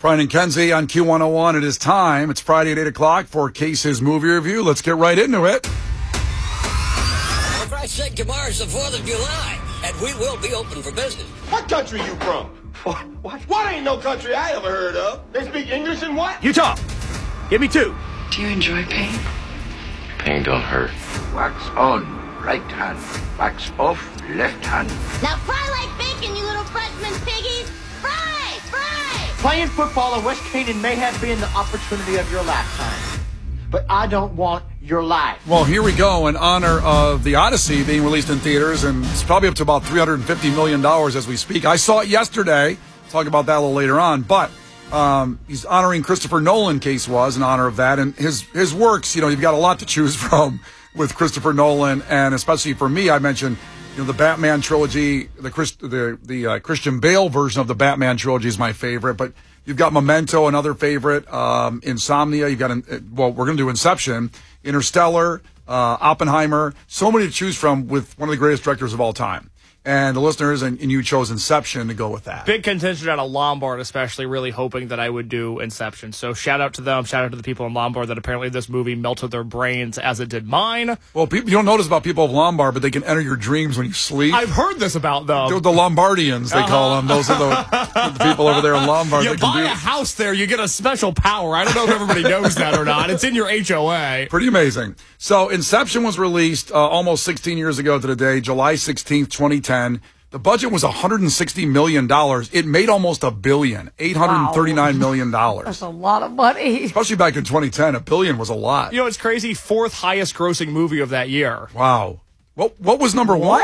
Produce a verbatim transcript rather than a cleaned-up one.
Brian and Kenzie on Q one oh one. It is time. It's Friday at eight o'clock for Case's movie review. Let's get right into it. For Christ's sake, tomorrow's the fourth of July, and we will be open for business. What country you from? What? What? What ain't no country I ever heard of? They speak English and what? Utah. Give me two. Do you enjoy pain? Pain don't hurt. Wax on, right hand. Wax off, left hand. Now fry like bacon, you little freshman piggies! Fry! Fry! Playing football at West Canaan may have been the opportunity of your lifetime, but I don't want your life. Well, here we go in honor of The Odyssey being released in theaters, and it's probably up to about three hundred fifty million dollars as we speak. I saw it yesterday. Talk about that a little later on, but um, he's honoring Christopher Nolan. Case was in honor of that, and his his works. You know, you've got a lot to choose from with Christopher Nolan, and especially for me, I mentioned you know the Batman trilogy, the Chris, the the uh, Christian Bale version of the Batman trilogy is my favorite, but you've got Memento, another favorite, um, Insomnia. You've got well, we're going to do Inception, Interstellar, uh, Oppenheimer. So many to choose from with one of the greatest directors of all time. And the listeners and, and you chose Inception to go with that. Big contingent out of Lombard, especially, really hoping that I would do Inception. So shout out to them. Shout out to the people in Lombard that apparently this movie melted their brains as it did mine. Well, people, you don't notice about people of Lombard, but they can enter your dreams when you sleep. I've heard this about them. The, the Lombardians, they uh-huh. call them. Those are the, the people over there in Lombard. You that can buy do a house there, you get a special power. I don't know if everybody knows that or not. It's in your H O A. Pretty amazing. So Inception was released uh, almost sixteen years ago to the day, July sixteenth, twenty ten. The budget was one hundred sixty million dollars. It made almost a billion, eight hundred thirty-nine million dollars. That's a lot of money. Especially back in twenty ten, a billion was a lot. You know, it's crazy. Fourth highest grossing movie of that year. Wow. What, what was number one? What?